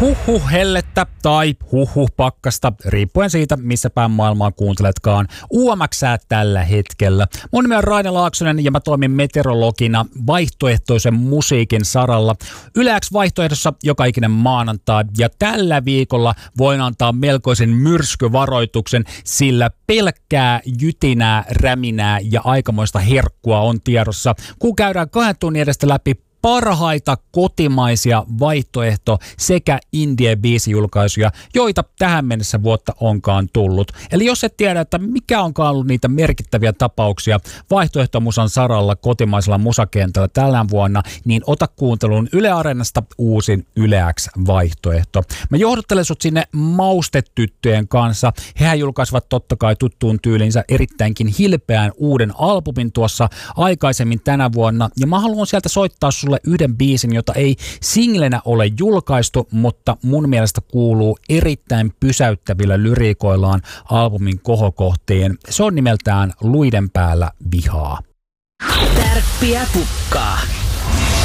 hellettä tai pakkasta, riippuen siitä, missä päin maailmaa kuunteletkaan. UMX:ää tällä hetkellä. Mun nimi on Raine Laaksonen ja mä toimin meteorologina vaihtoehtoisen musiikin saralla. Yle X vaihtoehdossa joka ikinen maanantai, ja tällä viikolla voin antaa melkoisen myrskyvaroituksen, sillä pelkkää jytinää, räminää ja aikamoista herkkua on tiedossa, kun käydään 2 tunnin edestä läpi parhaita kotimaisia vaihtoehto- sekä indie-biisijulkaisuja, joita tähän mennessä vuotta onkaan tullut. Eli jos et tiedä, että mikä onkaan ollut niitä merkittäviä tapauksia vaihtoehtomusan saralla kotimaisella musakentällä tällä vuonna, niin ota kuunteluun Yle Areenasta uusin Yle X-vaihtoehto. Mä johdattelen sut sinne Maustetyttöjen kanssa. Hehän julkaisivat totta kai tuttuun tyylinsä erittäinkin hilpeän uuden albumin tuossa aikaisemmin tänä vuonna, ja mä haluan sieltä soittaa sulle yhden biisin, jota ei singlenä ole julkaistu, mutta mun mielestä kuuluu erittäin pysäyttävillä lyriikoillaan albumin kohokohtiin. Se on nimeltään Luiden päällä vihaa. Tärppiä pukkaa.